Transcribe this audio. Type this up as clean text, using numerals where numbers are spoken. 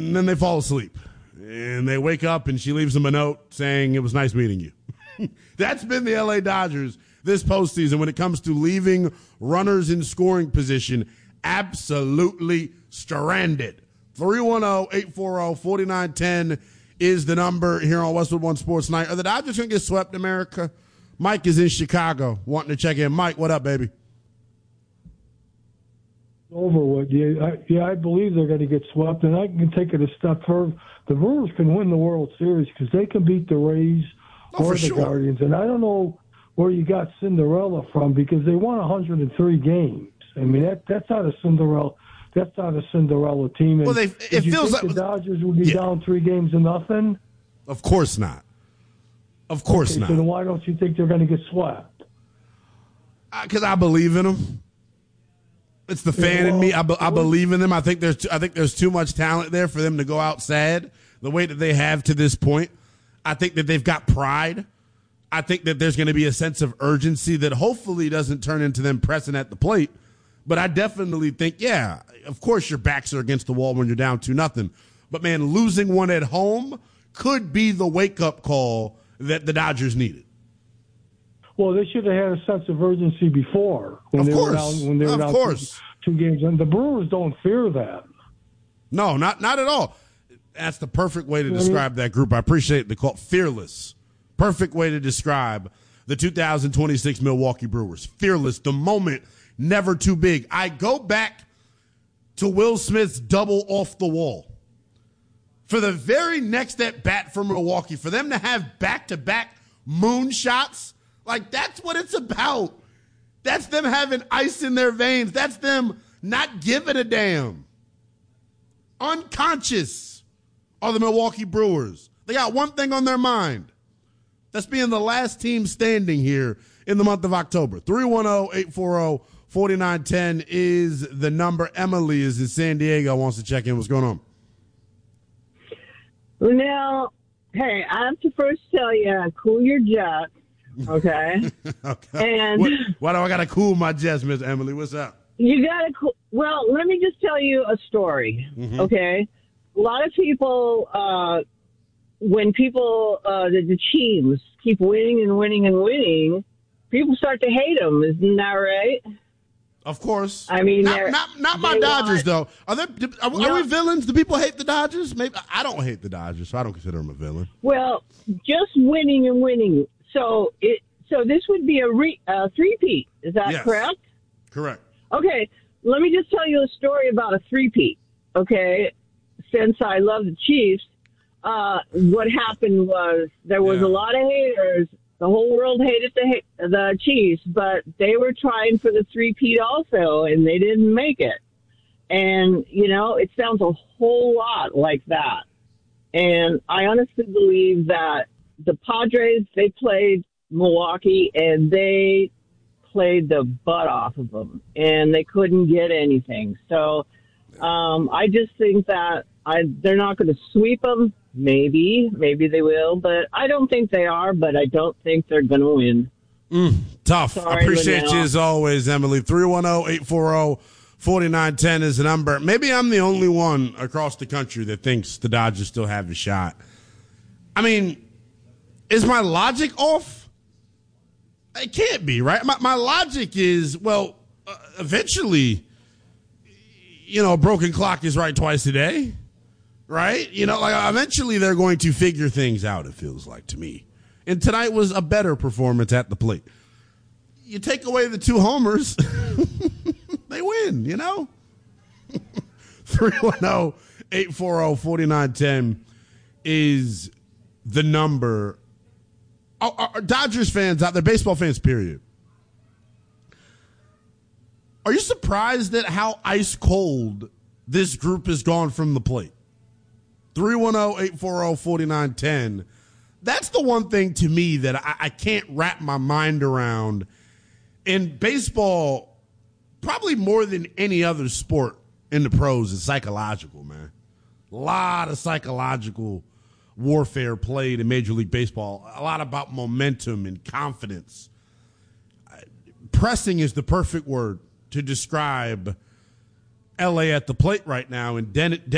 And then they fall asleep. And they wake up and she leaves them a note saying it was nice meeting you. That's been the LA Dodgers this postseason when it comes to leaving runners in scoring position absolutely stranded. 310-840-4910 is the number here on Westwood One Sports Night. Are the Dodgers going to get swept, America? Mike is in Chicago wanting to check in. Mike, what up, baby? Over with. Yeah, I believe they're going to get swept, and I can take it a step further. The Brewers can win the World Series because they can beat the Rays or the Guardians. And I don't know where you got Cinderella from because they won 103 games. I mean, that's not a Cinderella. That's not a Cinderella team. And well, it feels like the Dodgers would be down 3-0. Of course not. Of course not. So then why don't you think they're going to get swept? Because I believe in them. It's the fan in me. I believe in them. I think there's too much talent there for them to go out sad the way that they have to this point. I think that they've got pride. I think that there's going to be a sense of urgency that hopefully doesn't turn into them pressing at the plate. But I definitely think, yeah, of course your backs are against the wall when you're down 2-0. But, man, losing one at home could be the wake-up call that the Dodgers needed. Well, they should have had a sense of urgency before when they were down 2 games. And the Brewers don't fear that. No, not at all. That's the perfect way to describe that group. I appreciate the call. Fearless. Perfect way to describe the 2026 Milwaukee Brewers. Fearless. The moment, never too big. I go back to Will Smith's double off the wall. For the very next at bat for Milwaukee, for them to have back-to-back moonshots, like, that's what it's about. That's them having ice in their veins. That's them not giving a damn. Unconscious are the Milwaukee Brewers. They got one thing on their mind. That's being the last team standing here in the month of October. 310-840-4910 is the number. Emily is in San Diego, wants to check in. What's going on? Now, hey, I have to first tell you, cool your jets. Okay. Okay. And why do I got to cool my jets, Miss Emily? What's up? You got to cool. Well, let me just tell you a story. Mm-hmm. Okay. A lot of people, when people, the teams keep winning and winning and winning, people start to hate them. Isn't that right? Of course. I mean, not my Dodgers though. Are we villains? Do people hate the Dodgers? Maybe I don't hate the Dodgers, so I don't consider them a villain. Well, just winning and winning. So this would be a three-peat. Is that correct? Correct. Okay. Let me just tell you a story about a three-peat. Okay. Since I love the Chiefs, what happened was there was a lot of haters. The whole world hated the Chiefs, but they were trying for the three-peat also, and they didn't make it. And, it sounds a whole lot like that. And I honestly believe that the Padres, they played Milwaukee, and they played the butt off of them, and they couldn't get anything. So I just think that they're not going to sweep them. Maybe they will, but I don't think they are, but I don't think they're going to win. Tough. Sorry, I appreciate Linnell. you as always, Emily. 310-840-4910 is the number. Maybe I'm the only one across the country that thinks the Dodgers still have a shot. I mean, is my logic off? It can't be, right? My logic is, eventually, a broken clock is right twice a day. Right? Eventually they're going to figure things out, it feels like to me. And tonight was a better performance at the plate. You take away the 2 homers, they win, 310-840-4910 is the number. Are Dodgers fans out there, baseball fans, period. Are you surprised at how ice cold this group has gone from the plate? 310-840-4910. That's the one thing to me that I can't wrap my mind around. In baseball, probably more than any other sport in the pros, is psychological, man. A lot of psychological warfare played in Major League Baseball. A lot about momentum and confidence. Pressing is the perfect word to describe LA at the plate right now. And